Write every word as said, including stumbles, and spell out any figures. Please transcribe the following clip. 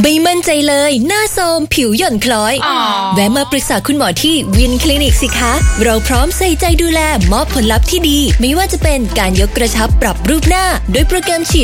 ไม่มั่นใจเลยหน้าโทรมผิวหย่อนคล้อยแวะมาปรึกษาคุณหมอที่วินคลินิกสิคะเราพร้อมใส่ใจดูแลมอบผลลัพธ์ที่ดีไม่ว่าจะเป็นการยกกระชับปรับรูปหน้าด้วยโปรแกรมฉีด